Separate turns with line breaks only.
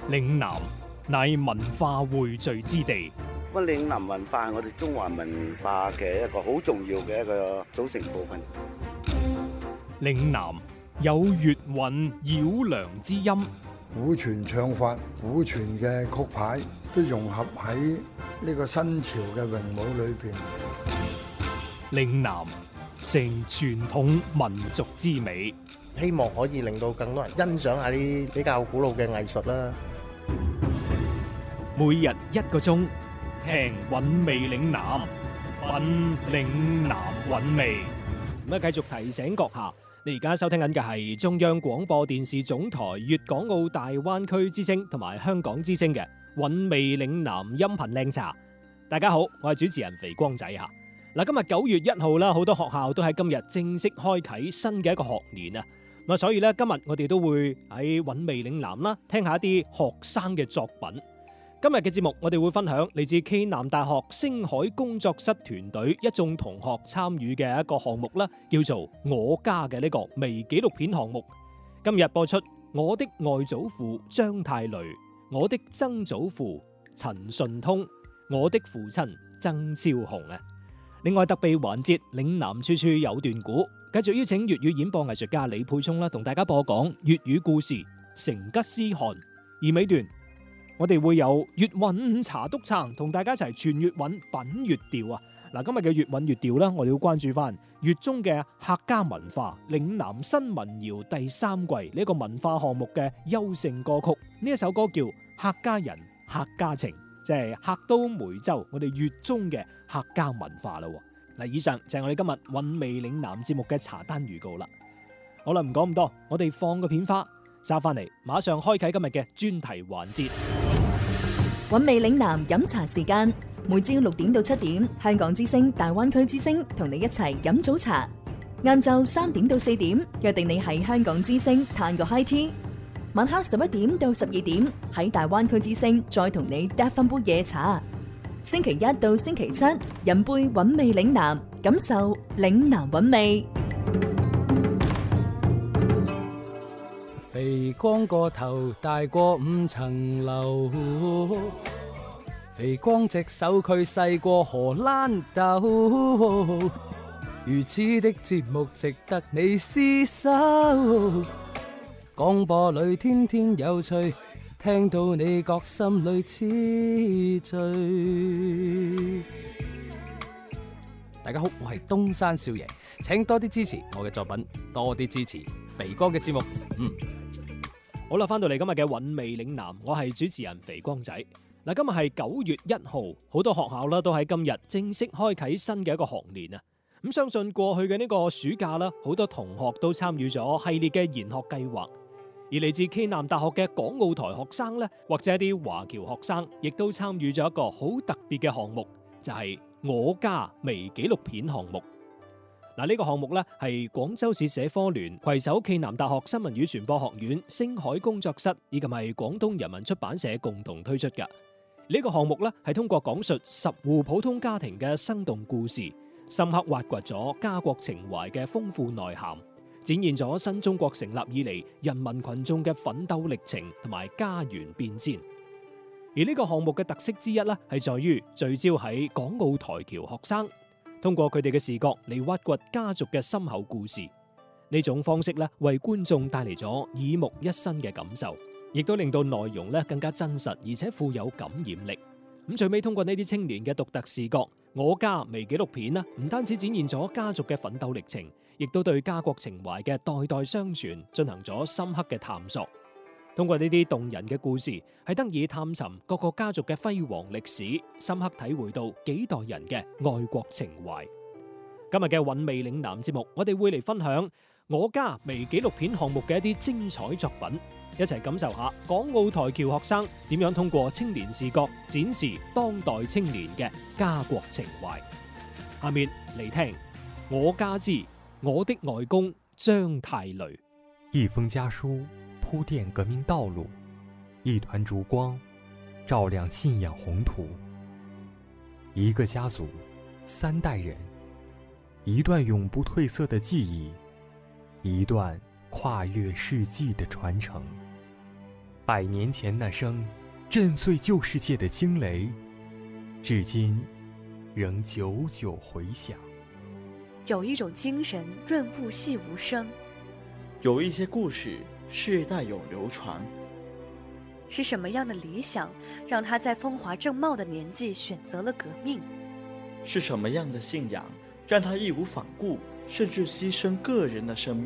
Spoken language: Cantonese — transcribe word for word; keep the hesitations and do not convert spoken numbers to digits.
嶺南乃文化匯聚之地，
咁嶺南文化係我哋中華文化嘅一個好重要嘅一個組成部分。
嶺南有粵韻繞梁之音，
古傳唱法、古傳嘅曲牌都融合喺呢個新潮嘅詠舞裏邊。
嶺南成傳統民族之美，
希望可以令到更多人欣賞下啲比較古老嘅藝術啦。
每日一個鐘，聽韻味嶺南，品嶺南韻味。咁啊，繼續提醒閣下，你而家收聽緊嘅係中央廣播電視總台粵港澳大灣區之聲同埋香港之聲嘅韻味嶺南音頻靚茶。大家好，我係主持人肥光仔吓。嗱，今日九月一號啦，好多學校都喺今日正式開啟新嘅一個學年啊。咁啊，所以咧今日我哋都會喺韻味嶺南啦，聽下一啲學生嘅作品。今日嘅節目，我哋會分享嚟自暨南大學星海工作室團隊一眾同學參與嘅一個項目啦，叫做《我家》嘅呢個微紀錄片項目。今日播出我的外祖父張太雷、我的曾祖父陳順通、我的父親曾超雄啊。另外特備環節嶺南處處有段古，繼續邀請粵語演播藝術家李沛聰啦，同大家播講粵語故事《成吉思汗》，而尾段我哋會有粵韻茶督撐，同大家一齊傳粵韻品粵調啊！嗱，今日嘅粵韻粵調咧，我哋要關注翻粵中嘅客家文化嶺南新民謠第三季呢一個文化項目嘅優勝歌曲。呢一首歌叫《客家人客家情》，即係客都梅州我哋粵中嘅客家文化啦。嗱，以上就係我哋今日韻味嶺南節目嘅茶單預告啦。好啦，唔講咁多，我哋放個片花，揸翻嚟，馬上開啟今日嘅專題環節。
韻味嶺南飲茶時間，每朝六點到七點，香港之聲、大灣區之聲同你一齊飲早茶。晏晝三點到四點，約定你喺香港之聲嘆個 high tea。晚黑十一點到十二點，喺大灣區之聲再同你嗒翻杯夜茶。星期一到星期七，飲杯韻味嶺南，感受嶺南韻味。
肥光個頭大過五層樓，肥光隻手佢細過荷蘭豆，如此的節目值得你廝守。廣播裏天天有趣，聽到你覺心裏痴醉。大家好，我係東山少爺，請多啲支持我嘅作品，多啲支持肥光嘅節目。嗯。
好啦，翻到嚟今日嘅韻味嶺南，我係主持人肥光仔。嗱，今日係九月一號，好多學校啦都喺今日正式開啟新嘅一個學年啊。咁相信過去嘅呢個暑假啦，好多同學都參與咗系列嘅研學計劃。而嚟自暨南大學嘅港澳台學生咧，或者一啲華僑學生，亦都參與咗一個好特別嘅項目，就係我家微紀錄片項目。嗱，呢個項目咧係廣州市社科聯攜手暨南大學新聞與傳播學院、星海工作室以及係廣東人民出版社共同推出嘅。呢個項目咧係通過講述十戶普通家庭嘅生動故事，深刻挖掘咗家國情懷嘅豐富內涵，展現咗新中國成立以嚟人民群眾嘅奮鬥歷程同埋家園變遷。而呢個項目嘅特色之一咧係在於聚焦喺港澳台僑學生，通過佢哋嘅視角嚟挖掘家族嘅深厚故事，呢種方式咧為觀眾帶嚟咗耳目一新嘅感受，亦都令到內容咧更加真實，而且富有感染力。咁最尾通過呢啲青年嘅獨特視角，我家微紀錄片啦，唔單止展現咗家族嘅奮鬥歷程，亦都對家國情懷嘅代代相傳進行咗深刻嘅探索。通過呢啲動人嘅故事，係得以探尋各個家族嘅輝煌歷史，深刻體會到幾代人嘅愛國情懷。今日嘅韻味嶺南節目，我哋會嚟分享我家微紀錄片項目嘅一啲精彩作品，一齊感受下港澳台僑學生點樣通過青年視角展示當代青年嘅家國情懷。下面嚟聽我家之我的外公張太雷。
一封家書鋪墊革命道路，一團燭光照亮信仰宏圖。一個家族，三代人，一段永不褪色的記憶，一段跨越世紀的傳承。 百年前那声震碎旧世界的惊雷，至今仍久久回响。
有一种精神润物细无声，
有一些故事世代永流传。
是什么样的理想让他在风华正茂的年纪选择了革命？
是什么样的信仰让他义无反顾，甚至牺牲个人的生命？